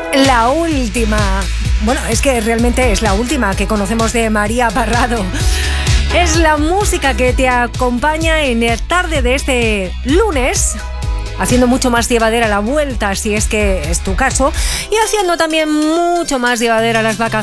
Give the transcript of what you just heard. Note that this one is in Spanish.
La última. Bueno, es que realmente es la última que conocemos de María Parrado. Es la música que te acompaña en la tarde de este lunes, haciendo mucho más llevadera la vuelta, si es que es tu caso, y haciendo también mucho más llevadera las vacaciones.